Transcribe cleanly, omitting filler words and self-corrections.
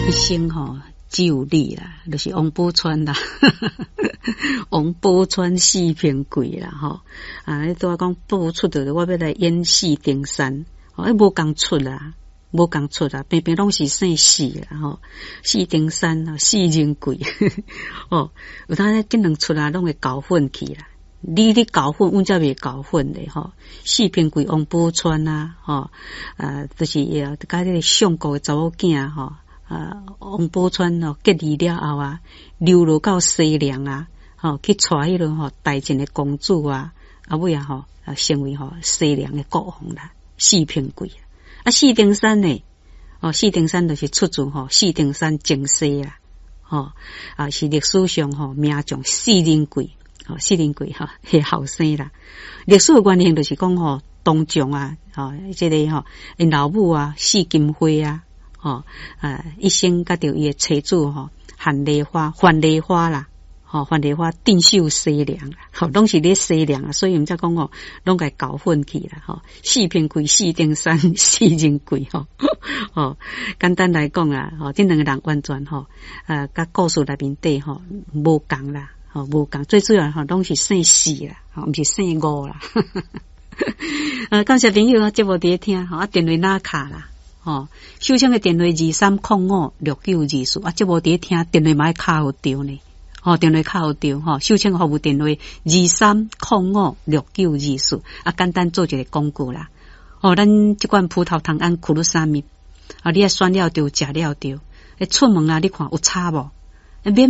一生吼只有你啦，就是王宝钏啦，王宝钏四平贵啦吼。你拄仔讲报出的，我要来演四丁山，无讲出啦，无讲出啦，偏偏拢是姓四啦吼。四丁山啊，四人贵哦，有当咧这两出啊，拢会搞混去啦。你搞混，阮则未搞混咧吼。四平贵王宝钏啊，吼，就是甲迄个相国查某囝吼。王宝钏哦，结离了后啊，流落到西凉啊，去娶迄个大晋的公主啊，尾啊成为西凉的国王啦，四平贵啊。四丁山呢，四丁山就是出自四丁山征西啦，是历史上名将四人贵，四人贵是后生啦。历史的原型就是讲东将啊，这个因老母啊，四金花啊。一生甲着伊的妻子范丽花啦，范丽花定秀西凉啦，拢是咧西凉啊，所以毋则讲拢甲搞混去啦，四平贵、四丁山、四人贵简单来讲啊，这两个人完全甲故事内面底无共啦，无共，最主要拢是姓四啦，毋是姓五啦。感谢朋友节目伫咧听，电话哪卡啦。首先的电话23056924啊，这无伫咧听电话嘛卡好对呢，电话卡好对首先服务电话23056924啊，简单做一个广告啦。咱这款葡萄糖胺苦鲁沙米你选了对，食了对，出门啊，你看有差无？免